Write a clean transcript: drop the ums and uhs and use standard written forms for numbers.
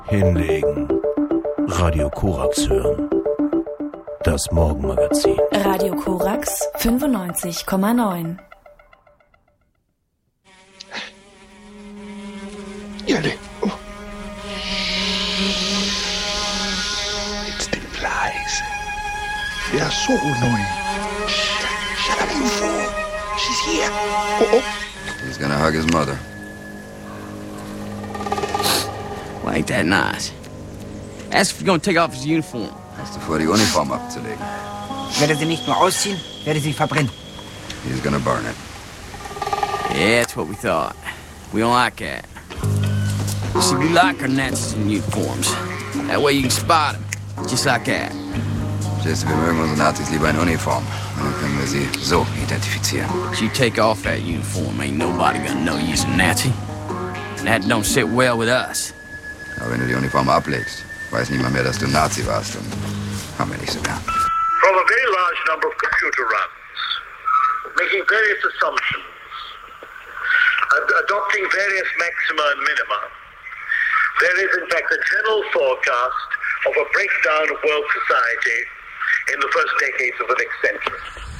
Hinlegen. Radio Korax hören. Das Morgenmagazin. Radio Korax 95,9. Jelle. Oh. Jetzt den leise. Der ist so annoying. Shut up, you fool. She's here. Oh, oh. He's gonna hug his mother. Well, ain't that nice? Ask if you're gonna take off his uniform. Hast du vor, die Uniform abzulegen? Ich werde sie nicht nur ausziehen, werde sie verbrennen. He's gonna burn it. Yeah, that's what we thought. We don't like that. See, we like our Nazis in uniforms. That way you can spot them. Just like that. Jesse, wir mögen unsere Nazis lieber in Uniform. Und dann können wir sie so identifizieren. If you take off that uniform, ain't nobody gonna know you's a Nazi. And that don't sit well with us. Aber wenn du die Uniform ablegst, weiß niemand mehr, dass du ein Nazi warst. Und haben wir nicht so gern. From a very large number of computer runs, making various assumptions, adopting various maxima and minima, there is in fact a general forecast of a breakdown of world society in the first decades of the next century.